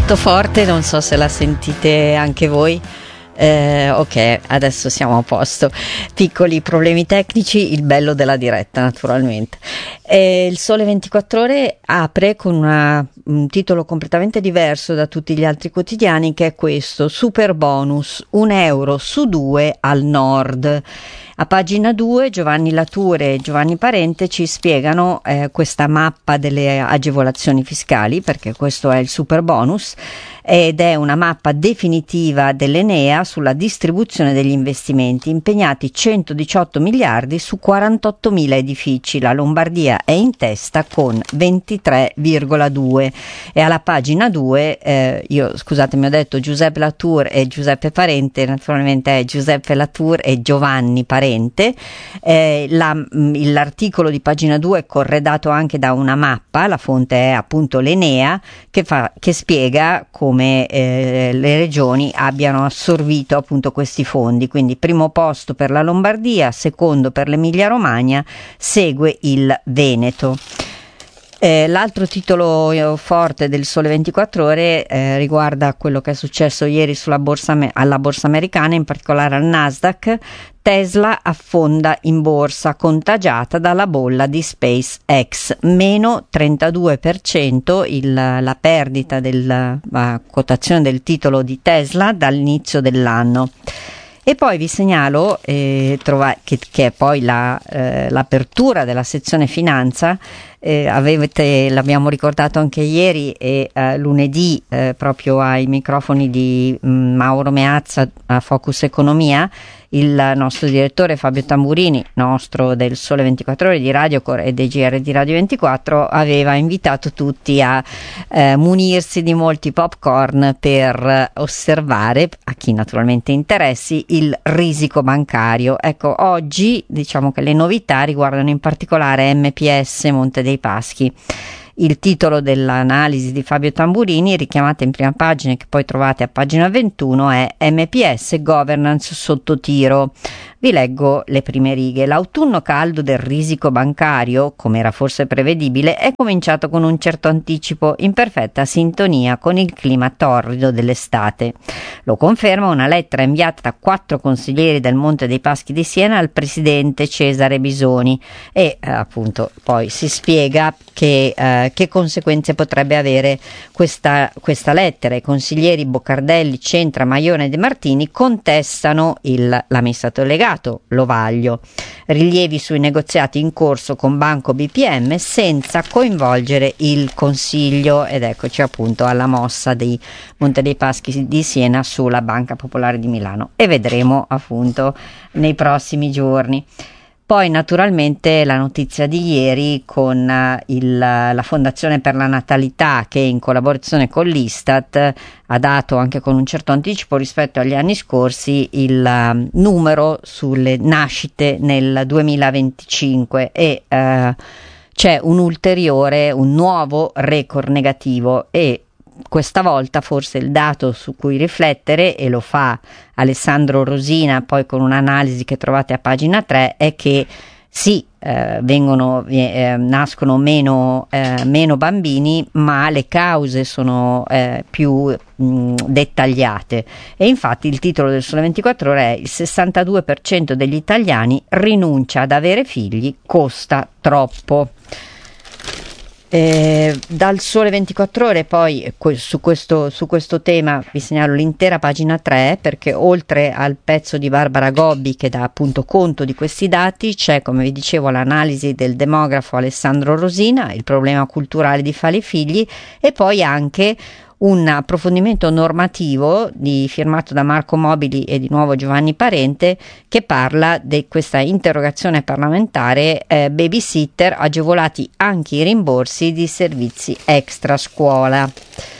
molto forte, non so se la sentite anche voi. Ok, adesso siamo a posto. Piccoli problemi tecnici, il bello della diretta naturalmente. Il Sole 24 Ore apre con un titolo completamente diverso da tutti gli altri quotidiani, che è questo: super bonus, €1 su 2 al nord. A pagina 2 Giovanni Lature e Giovanni Parente ci spiegano questa mappa delle agevolazioni fiscali, perché questo è il super bonus, ed è una mappa definitiva dell'Enea sulla distribuzione degli investimenti, impegnati 118 miliardi su 48.000 edifici. La Lombardia è in testa con 23,2, e alla pagina 2 scusatemi, ho detto Giuseppe Latour e Giuseppe Parente, naturalmente è Giuseppe Latour e Giovanni Parente. L'articolo di pagina 2 è corredato anche da una mappa, la fonte è appunto l'Enea, che spiega come le regioni abbiano assorbito appunto questi fondi. Quindi primo posto per la Lombardia, secondo per l'Emilia Romagna, segue il Veneto. L'altro titolo forte del Sole 24 Ore riguarda quello che è successo ieri alla borsa americana, in particolare al Nasdaq. Tesla affonda in borsa, contagiata dalla bolla di SpaceX, meno 32% la perdita della quotazione del titolo di Tesla dall'inizio dell'anno. E poi vi segnalo che è poi l'apertura della sezione finanza. L'abbiamo ricordato anche ieri e lunedì proprio ai microfoni di Mauro Meazza a Focus Economia. Il nostro direttore Fabio Tamburini, nostro del Sole 24 Ore di Radio e dei GR di Radio 24, aveva invitato tutti a munirsi di molti popcorn per osservare, a chi naturalmente interessi, il risico bancario. Ecco, oggi diciamo che le novità riguardano in particolare MPS Monte dei Paschi. Il titolo dell'analisi di Fabio Tamburini, richiamata in prima pagina e che poi trovate a pagina 21, è MPS Governance sotto tiro. Vi leggo le prime righe. L'autunno caldo del risico bancario, come era forse prevedibile, è cominciato con un certo anticipo, in perfetta sintonia con il clima torrido dell'estate. Lo conferma una lettera inviata da 4 consiglieri del Monte dei Paschi di Siena al presidente Cesare Bisoni, e appunto poi si spiega che conseguenze potrebbe avere questa lettera. I consiglieri Boccardelli, Centra, Maione e De Martini contestano l'amministratore delegato Lovaglio, rilievi sui negoziati in corso con Banco BPM senza coinvolgere il Consiglio, ed eccoci appunto alla mossa di Monte dei Paschi di Siena sulla Banca Popolare di Milano, e vedremo appunto nei prossimi giorni. Poi naturalmente la notizia di ieri con la Fondazione per la Natalità, che in collaborazione con l'Istat ha dato anche con un certo anticipo rispetto agli anni scorsi il numero sulle nascite nel 2025, e c'è un nuovo record negativo, e questa volta forse il dato su cui riflettere, e lo fa Alessandro Rosina poi con un'analisi che trovate a pagina 3, è che sì, nascono meno bambini, ma le cause sono più dettagliate, e infatti il titolo del Sole 24 Ore è: il 62% degli italiani rinuncia ad avere figli, costa troppo. Dal Sole 24 Ore poi su questo tema vi segnalo l'intera pagina 3, perché oltre al pezzo di Barbara Gobbi che dà appunto conto di questi dati, c'è, come vi dicevo, l'analisi del demografo Alessandro Rosina, il problema culturale di fare figli, e poi anche un approfondimento normativo firmato da Marco Mobili e di nuovo Giovanni Parente, che parla di questa interrogazione parlamentare babysitter, agevolati anche i rimborsi di servizi extra scuola.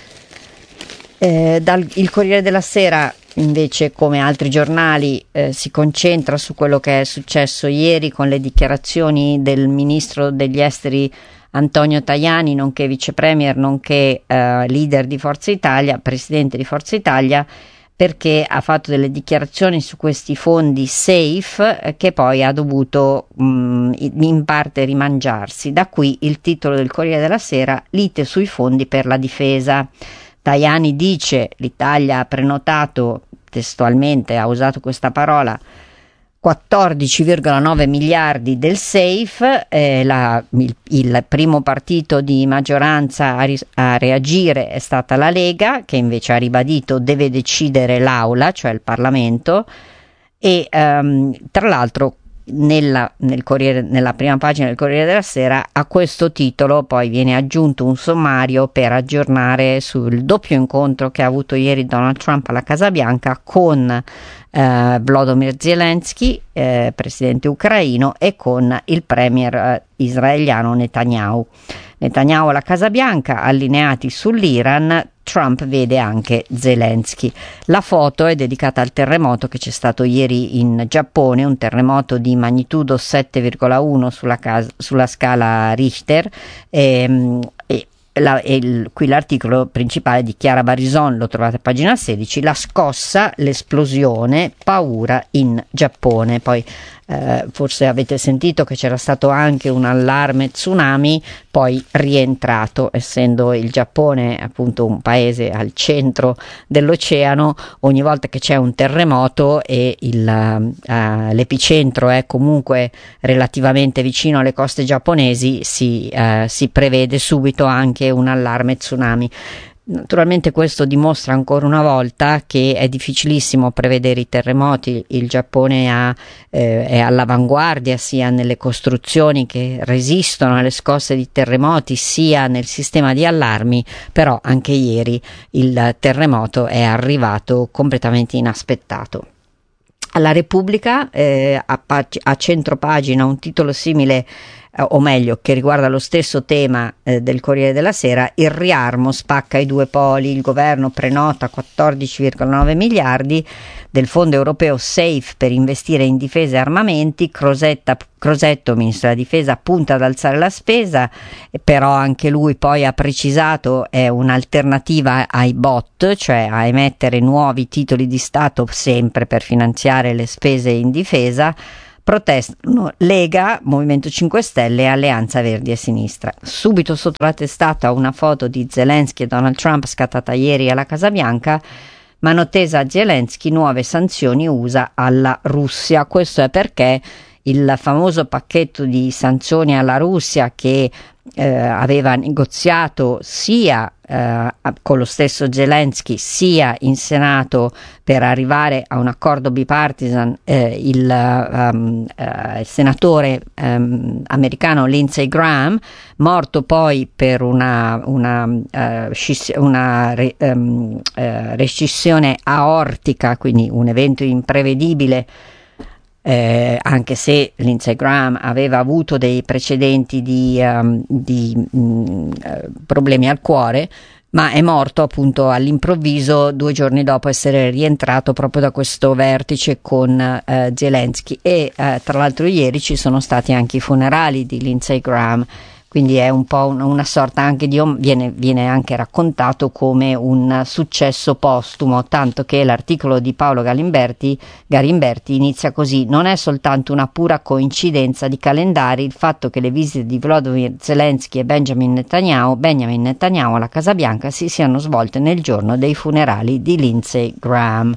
Il Corriere della Sera invece, come altri giornali, si concentra su quello che è successo ieri con le dichiarazioni del ministro degli esteri Antonio Tajani, nonché vice premier, nonché leader di Forza Italia, presidente di Forza Italia, perché ha fatto delle dichiarazioni su questi fondi safe che poi ha dovuto in parte rimangiarsi. Da qui il titolo del Corriere della Sera: lite sui fondi per la difesa. Tajani dice: l'Italia ha prenotato, testualmente ha usato questa parola, 14,9 miliardi del SAFE. Il primo partito di maggioranza a reagire è stata la Lega, che invece ha ribadito deve decidere l'Aula, cioè il Parlamento. E tra l'altro nella prima pagina del Corriere della Sera, a questo titolo poi viene aggiunto un sommario per aggiornare sul doppio incontro che ha avuto ieri Donald Trump alla Casa Bianca con Volodymyr Zelensky, presidente ucraino, e con il premier israeliano Netanyahu. Netanyahu alla Casa Bianca, allineati sull'Iran. Trump vede anche Zelensky. La foto è dedicata al terremoto che c'è stato ieri in Giappone, un terremoto di magnitudo 7,1 sulla scala Richter. Qui l'articolo principale di Chiara Barison, lo trovate a pagina 16, la scossa, l'esplosione, paura in Giappone. Poi forse avete sentito che c'era stato anche un allarme tsunami, poi rientrato, essendo il Giappone appunto un paese al centro dell'oceano. Ogni volta che c'è un terremoto e l'epicentro è comunque relativamente vicino alle coste giapponesi, si prevede subito anche un allarme tsunami. Naturalmente questo dimostra ancora una volta che è difficilissimo prevedere i terremoti. Il Giappone è all'avanguardia sia nelle costruzioni che resistono alle scosse di terremoti, sia nel sistema di allarmi, però anche ieri il terremoto è arrivato completamente inaspettato. Alla Repubblica a centropagina un titolo simile, o meglio che riguarda lo stesso tema del Corriere della Sera: il riarmo spacca i due poli, il governo prenota 14,9 miliardi del fondo europeo SAFE per investire in difesa e armamenti. Crosetto, ministro della difesa, punta ad alzare la spesa, però anche lui poi ha precisato è un'alternativa ai bot, cioè a emettere nuovi titoli di Stato sempre per finanziare le spese in difesa. Protestano Lega, Movimento 5 Stelle e Alleanza Verdi e Sinistra. Subito sotto la testata una foto di Zelensky e Donald Trump scattata ieri alla Casa Bianca. Mano tesa a Zelensky, nuove sanzioni USA alla Russia. Questo è perché il famoso pacchetto di sanzioni alla Russia che aveva negoziato sia con lo stesso Zelensky sia in Senato per arrivare a un accordo bipartisan, il senatore americano Lindsey Graham, morto poi per una rescissione aortica, quindi un evento imprevedibile. Anche se Lindsey Graham aveva avuto dei precedenti di problemi al cuore, ma è morto appunto all'improvviso 2 giorni dopo essere rientrato proprio da questo vertice con Zelensky. E tra l'altro ieri ci sono stati anche i funerali di Lindsey Graham, quindi è un po' una sorta anche di viene anche raccontato come un successo postumo, tanto che l'articolo di Paolo Garimberti inizia così: non è soltanto una pura coincidenza di calendari il fatto che le visite di Volodymyr Zelensky e Benjamin Netanyahu alla Casa Bianca si siano svolte nel giorno dei funerali di Lindsey Graham.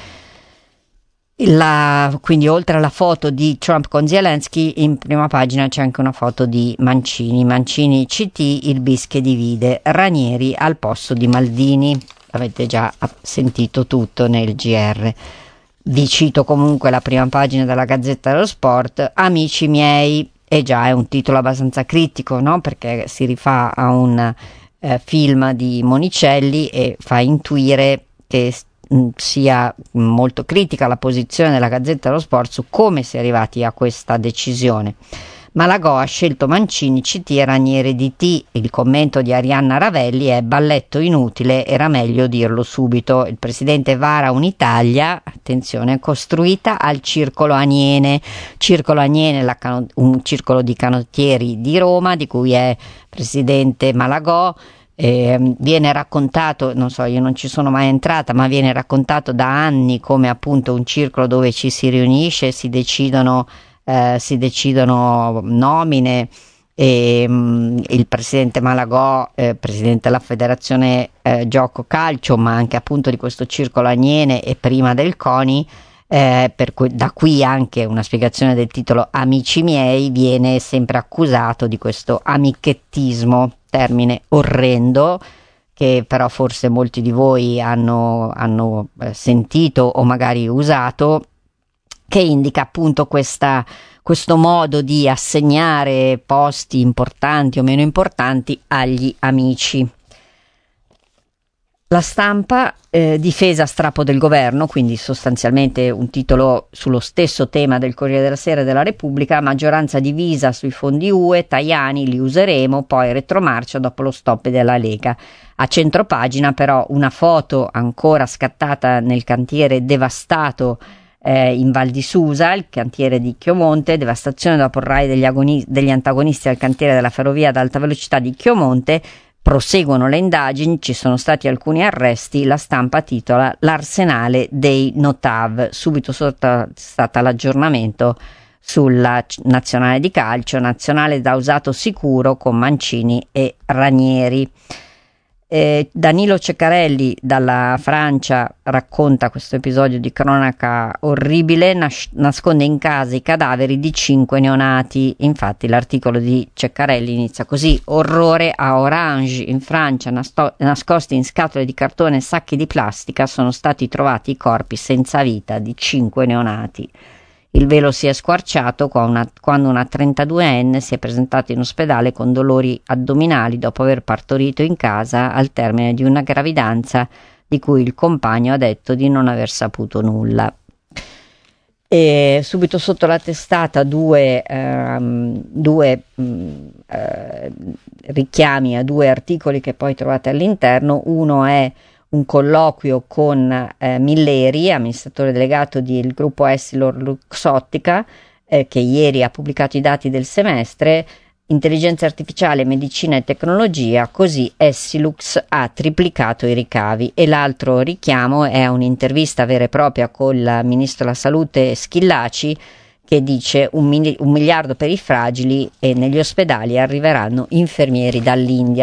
Quindi oltre alla foto di Trump con Zelensky, in prima pagina c'è anche una foto di Mancini CT, il bis che divide, Ranieri al posto di Maldini. Avete già sentito tutto nel GR. Vi cito comunque la prima pagina della Gazzetta dello Sport: amici miei, e già è un titolo abbastanza critico, no? Perché si rifà a un film di Monicelli e fa intuire che sia molto critica la posizione della Gazzetta dello Sport su come si è arrivati a questa decisione. Malagò ha scelto Mancini CT e Ranieri DT. Il commento di Arianna Ravelli è: balletto inutile, era meglio dirlo subito. Il presidente vara un'Italia, attenzione, costruita al Circolo Aniene. Circolo Aniene, un circolo di canottieri di Roma di cui è presidente Malagò. Viene raccontato, non so, io non ci sono mai entrata, ma viene raccontato da anni come appunto un circolo dove ci si riunisce, si decidono nomine, il presidente Malagò, presidente della federazione gioco calcio, ma anche appunto di questo circolo Aniene e prima del CONI, per cui da qui anche una spiegazione del titolo Amici miei, viene sempre accusato di questo amichettismo, termine orrendo che però forse molti di voi hanno sentito o magari usato, che indica appunto questo modo di assegnare posti importanti o meno importanti agli amici. La Stampa, difesa a strappo del governo, quindi sostanzialmente un titolo sullo stesso tema del Corriere della Sera e della Repubblica: maggioranza divisa sui fondi UE, Tajani li useremo, poi retromarcia dopo lo stop della Lega. A centropagina però una foto ancora scattata nel cantiere devastato in Val di Susa, il cantiere di Chiomonte, devastazione dopo il raid degli antagonisti al cantiere della ferrovia ad alta velocità di Chiomonte. Proseguono le indagini, ci sono stati alcuni arresti. La Stampa titola l'arsenale dei Notav, subito stata l'aggiornamento sulla nazionale di calcio, nazionale da usato sicuro con Mancini e Ranieri. Danilo Ceccarelli dalla Francia racconta questo episodio di cronaca orribile, nasconde in casa i cadaveri di 5 neonati. Infatti l'articolo di Ceccarelli inizia così: orrore a Orange, in Francia, nascosti in scatole di cartone e sacchi di plastica sono stati trovati i corpi senza vita di 5 neonati. Il velo si è squarciato quando una 32enne si è presentata in ospedale con dolori addominali dopo aver partorito in casa al termine di una gravidanza di cui il compagno ha detto di non aver saputo nulla. E subito sotto la testata due richiami a due articoli che poi trovate all'interno. Uno è un colloquio con Milleri, amministratore delegato del gruppo Essilor Luxottica, che ieri ha pubblicato i dati del semestre. Intelligenza artificiale, medicina e tecnologia, così Essilux ha triplicato i ricavi. E l'altro richiamo è un'intervista vera e propria con il ministro della salute Schillaci, che dice 1 miliardo per i fragili e negli ospedali arriveranno infermieri dall'India.